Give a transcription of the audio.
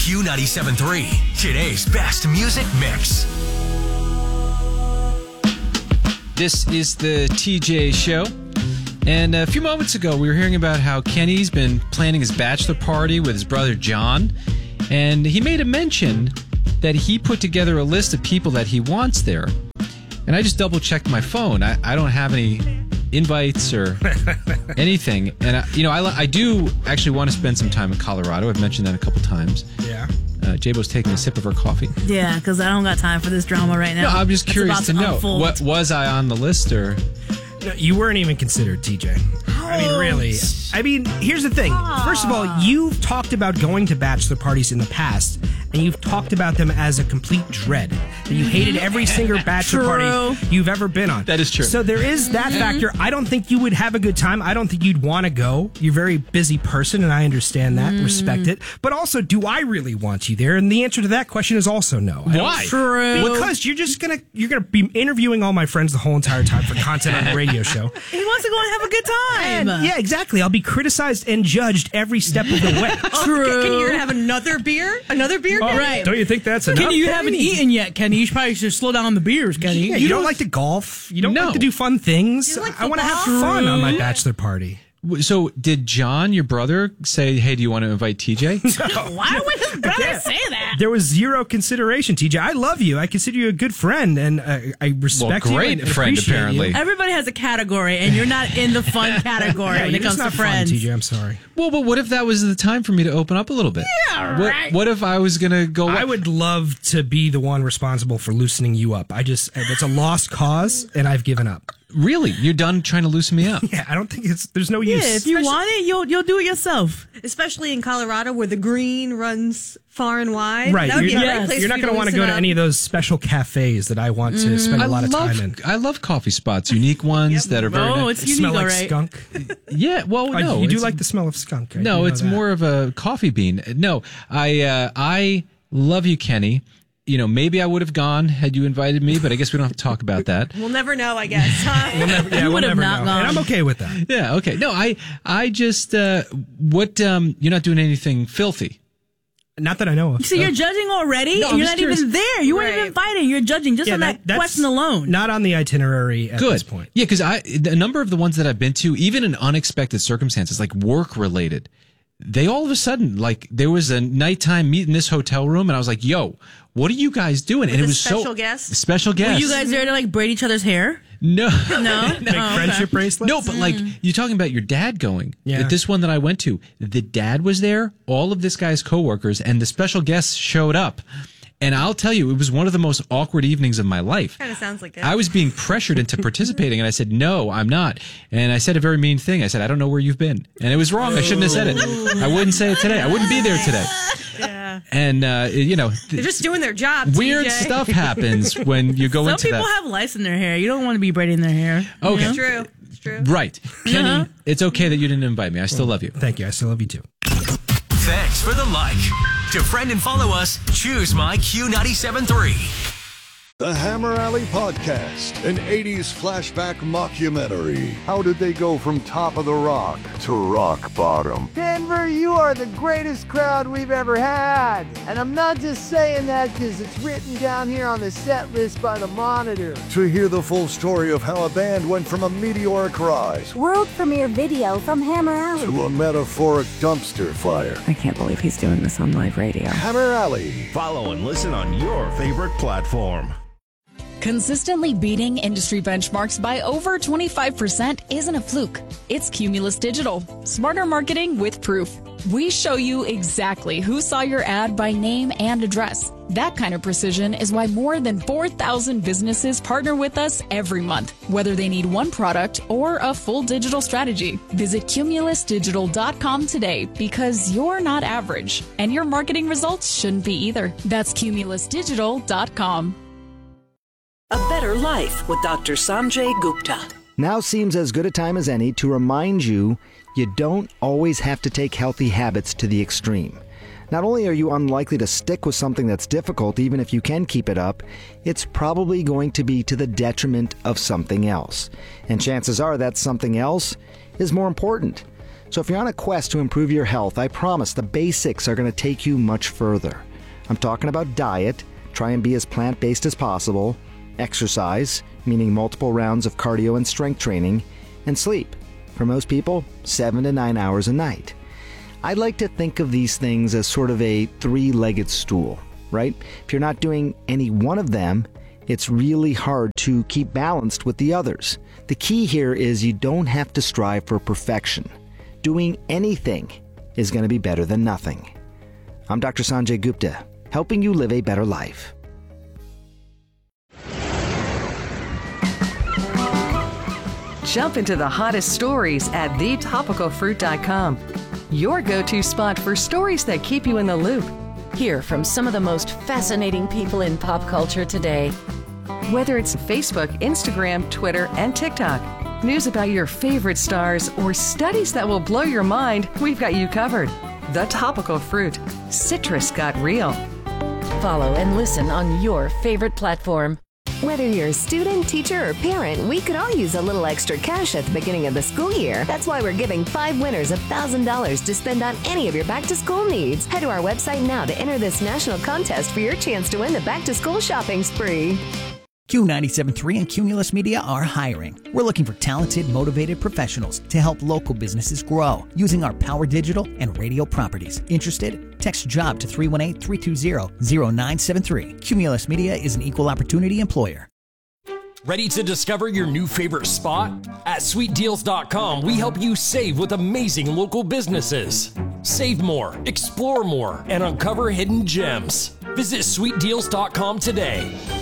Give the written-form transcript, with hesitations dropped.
Q97.3, today's best music mix. This is the TJ Show. And a few moments ago, we were hearing about how Kenny's been planning his bachelor party with his brother John. And he made a mention that he put together a list of people that he wants there. And I just double-checked my phone. I don't have any invites or anything. And, I do actually want to spend some time in Colorado. I've mentioned that a couple times. Yeah. J-Bo's taking a sip of her coffee. Yeah, because I don't got time for this drama right now. No, I'm just curious to know. What was I on the list or... No, you weren't even considered, TJ. I mean, really. I mean, here's the thing. First of all, you've talked about going to bachelor parties in the past, and you've talked about them as a complete dread. That you hated every single bachelor party you've ever been on. That is true. So there is that factor. I don't think you would have a good time. I don't think you'd want to go. You're a very busy person, and I understand that, respect it. But also, do I really want you there? And the answer to that question is also no. Why? True. Because you're gonna be interviewing all my friends the whole entire time for content on the radio show. He wants to go and have a good time. And, yeah, exactly. I'll be criticized and judged every step of the way. True. Can you have another beer? Another beer? Right. Don't you think that's enough? Kenny, you haven't eaten yet, Kenny. You probably should slow down on the beers, Kenny. Yeah, you don't like to golf. You don't like to do fun things. Like I want to have fun on my bachelor party. So did John, your brother, say, hey, do you want to invite TJ? Why would his brother say that? There was zero consideration, TJ. I love you. I consider you a good friend, and I respect you. Great and friend, appreciate apparently. You. Everybody has a category, and you're not in the fun category when it comes to friends. Fun, TJ, I'm sorry. Well, but what if that was the time for me to open up a little bit? Yeah, right. What if I was going to go... I would love to be the one responsible for loosening you up. It's a lost cause, and I've given up. Really? You're done trying to loosen me up? Yeah, I don't think there's no use. Yeah, if you want it, you'll do it yourself. Especially in Colorado where the green runs far and wide. Right. That would be a great place you're not going to want to go to any of those special cafes that I want to spend a lot of time in. I love coffee spots, unique ones that are very nice. It's unique, smell like all right. skunk. Yeah, well, no. You do like the smell of skunk. Right? No, it's more of a coffee bean. No, I love you, Kenny. You know, maybe I would have gone had you invited me, but I guess we don't have to talk about that. We'll never know, I guess. Huh? we'll never know. And I'm okay with that. Yeah, okay. No, I just, you're not doing anything filthy. Not that I know of. So you're judging already? No, You're not even there. You weren't even invited. You're judging just on that question alone. Not on the itinerary at this point. Yeah, because a number of the ones that I've been to, even in unexpected circumstances, like work related, they all of a sudden, like, there was a nighttime meet in this hotel room, and I was like, yo, what are you guys doing? And it was special guest? Special guest. Were you guys there to, like, braid each other's hair? No. No? Make friendship bracelets? No, but like, you're talking about your dad going. Yeah. This one that I went to, the dad was there, all of this guy's coworkers, and the special guests showed up. And I'll tell you, it was one of the most awkward evenings of my life. Kind of sounds like it. I was being pressured into participating, and I said, no, I'm not. And I said a very mean thing. I said, I don't know where you've been. And it was wrong. I shouldn't have said it. I wouldn't say it today. I wouldn't be there today. Yeah. And, they're just doing their job, weird TJ. stuff happens when you go into that. Some people have lice in their hair. You don't want to be braiding their hair. Okay. It's true. Right. Kenny, it's okay that you didn't invite me. I still love you. Thank you. I still love you too. Thanks for the like. To friend and follow us, choose my Q97.3. The Hammer Alley Podcast, an 80s flashback mockumentary. How did they go from top of the rock to rock bottom? Denver, you are the greatest crowd we've ever had. And I'm not just saying that because it's written down here on the set list by the Monitor. To hear the full story of how a band went from a meteoric rise World premiere video from Hammer Alley to a metaphoric dumpster fire. I can't believe he's doing this on live radio. Hammer Alley. Follow and listen on your favorite platform. Consistently beating industry benchmarks by over 25% isn't a fluke. It's Cumulus Digital. Smarter marketing with proof. We show you exactly who saw your ad by name and address. That kind of precision is why more than 4,000 businesses partner with us every month, whether they need one product or a full digital strategy. Visit cumulusdigital.com today because you're not average, and your marketing results shouldn't be either. That's cumulusdigital.com. A Better Life with Dr. Sanjay Gupta. Now seems as good a time as any to remind you don't always have to take healthy habits to the extreme. Not only are you unlikely to stick with something that's difficult, even if you can keep it up, it's probably going to be to the detriment of something else. And chances are that something else is more important. So if you're on a quest to improve your health, I promise the basics are going to take you much further. I'm talking about diet, try and be as plant-based as possible, exercise, meaning multiple rounds of cardio and strength training, and sleep. For most people, 7 to 9 hours a night. I like to think of these things as sort of a three-legged stool, right? If you're not doing any one of them, it's really hard to keep balanced with the others. The key here is you don't have to strive for perfection. Doing anything is going to be better than nothing. I'm Dr. Sanjay Gupta, helping you live a better life. Jump into the hottest stories at thetopicalfruit.com. Your go-to spot for stories that keep you in the loop. Hear from some of the most fascinating people in pop culture today. Whether it's Facebook, Instagram, Twitter, and TikTok, news about your favorite stars, or studies that will blow your mind, we've got you covered. The Topical Fruit. Citrus got real. Follow and listen on your favorite platform. Whether you're a student, teacher, or parent, we could all use a little extra cash at the beginning of the school year. That's why we're giving 5 winners $1,000 to spend on any of your back-to-school needs. Head to our website now to enter this national contest for your chance to win the back-to-school shopping spree. Q97.3 and Cumulus Media are hiring. We're looking for talented, motivated professionals to help local businesses grow using our Power Digital and radio properties. Interested? Text JOB to 318-320-0973. Cumulus Media is an equal opportunity employer. Ready to discover your new favorite spot? At SweetDeals.com, we help you save with amazing local businesses. Save more, explore more, and uncover hidden gems. Visit SweetDeals.com today.